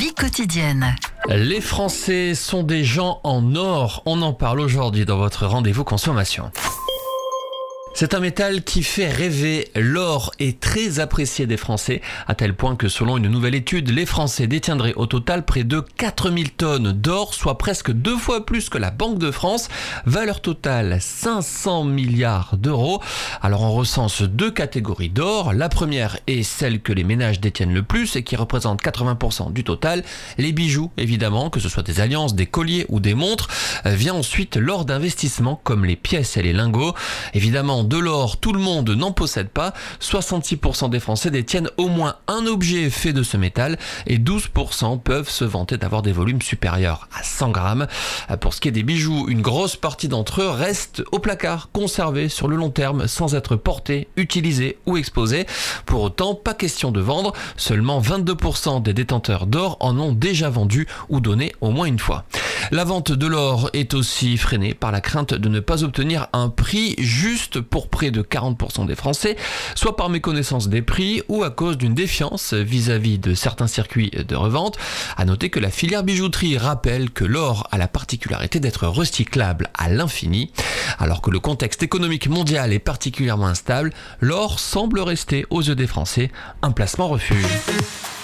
vie quotidienne. Les Français sont des gens en or. On en parle aujourd'hui dans votre rendez-vous consommation. C'est un métal qui fait rêver. L'or est très apprécié des Français, à tel point que selon une nouvelle étude, les Français détiendraient au total près de 4000 tonnes d'or, soit presque 2 fois plus que la Banque de France. Valeur totale 500 milliards d'euros. Alors on recense 2 catégories d'or. La première est celle que les ménages détiennent le plus et qui représente 80% du total. Les bijoux, évidemment, que ce soit des alliances, des colliers ou des montres. Vient ensuite l'or d'investissement comme les pièces et les lingots. Évidemment, de l'or, tout le monde n'en possède pas. 66% des Français détiennent au moins un objet fait de ce métal et 12% peuvent se vanter d'avoir des volumes supérieurs à 100 grammes. Pour ce qui est des bijoux, une grosse partie d'entre eux restent au placard, conservés sur le long terme sans être portés, utilisés ou exposés. Pour autant, pas question de vendre. Seulement 22% des détenteurs d'or en ont déjà vendu ou donné au moins une fois. La vente de l'or est aussi freinée par la crainte de ne pas obtenir un prix juste pour près de 40% des Français, soit par méconnaissance des prix ou à cause d'une défiance vis-à-vis de certains circuits de revente. À noter que la filière bijouterie rappelle que l'or a la particularité d'être recyclable à l'infini. Alors que le contexte économique mondial est particulièrement instable, l'or semble rester aux yeux des Français un placement refuge.